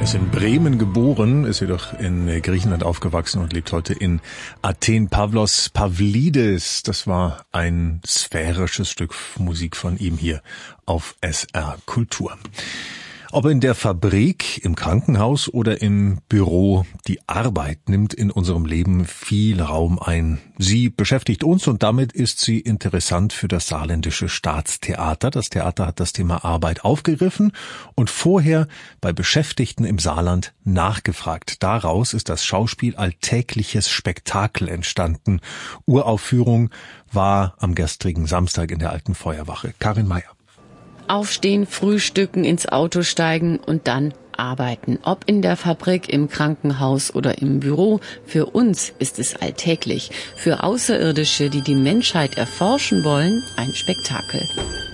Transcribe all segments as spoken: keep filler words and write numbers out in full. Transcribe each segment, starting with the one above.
Ist in Bremen geboren, ist jedoch in Griechenland aufgewachsen und lebt heute in Athen. Pavlos Pavlidis, das war ein sphärisches Stück Musik von ihm hier auf S R Kultur. Ob in der Fabrik, im Krankenhaus oder im Büro, die Arbeit nimmt in unserem Leben viel Raum ein. Sie beschäftigt uns und damit ist sie interessant für das Saarländische Staatstheater. Das Theater hat das Thema Arbeit aufgegriffen und vorher bei Beschäftigten im Saarland nachgefragt. Daraus ist das Schauspiel Alltägliches Spektakel entstanden. Uraufführung war am gestrigen Samstag in der Alten Feuerwache. Karin Meyer. Aufstehen, frühstücken, ins Auto steigen und dann arbeiten. Ob in der Fabrik, im Krankenhaus oder im Büro, für uns ist es alltäglich. Für Außerirdische, die die Menschheit erforschen wollen, ein Spektakel.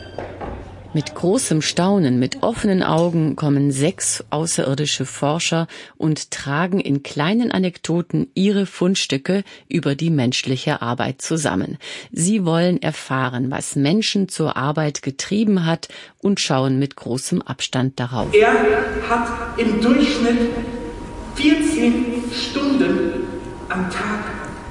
Mit großem Staunen, mit offenen Augen kommen sechs außerirdische Forscher und tragen in kleinen Anekdoten ihre Fundstücke über die menschliche Arbeit zusammen. Sie wollen erfahren, was Menschen zur Arbeit getrieben hat und schauen mit großem Abstand darauf. Er hat im Durchschnitt vierzehn Stunden am Tag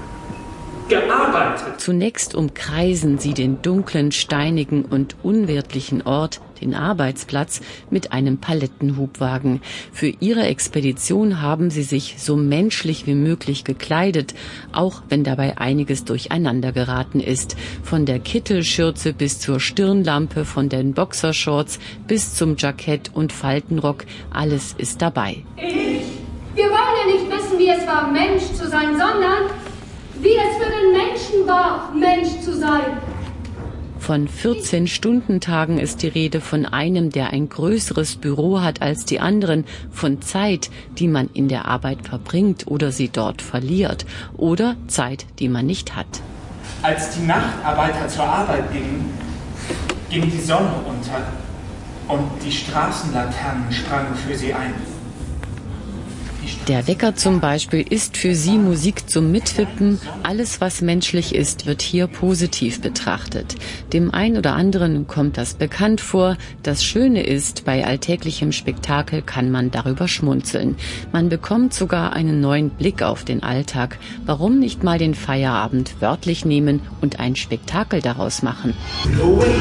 gearbeitet. Zunächst umkreisen sie den dunklen, steinigen und unwirtlichen Ort, den Arbeitsplatz, mit einem Palettenhubwagen. Für ihre Expedition haben sie sich so menschlich wie möglich gekleidet, auch wenn dabei einiges durcheinander geraten ist. Von der Kittelschürze bis zur Stirnlampe, von den Boxershorts bis zum Jackett und Faltenrock, alles ist dabei. Ich. Wir wollen ja nicht wissen, wie es war, Mensch zu sein, sondern wie es für den Menschen war, Mensch zu sein. Von vierzehn Stundentagen ist die Rede, von einem, der ein größeres Büro hat als die anderen, von Zeit, die man in der Arbeit verbringt oder sie dort verliert, oder Zeit, die man nicht hat. Als die Nachtarbeiter zur Arbeit gingen, ging die Sonne unter und die Straßenlaternen sprangen für sie ein. Der Wecker zum Beispiel ist für sie Musik zum Mitwippen. Alles, was menschlich ist, wird hier positiv betrachtet. Dem einen oder anderen kommt das bekannt vor. Das Schöne ist, bei alltäglichem Spektakel kann man darüber schmunzeln. Man bekommt sogar einen neuen Blick auf den Alltag. Warum nicht mal den Feierabend wörtlich nehmen und ein Spektakel daraus machen?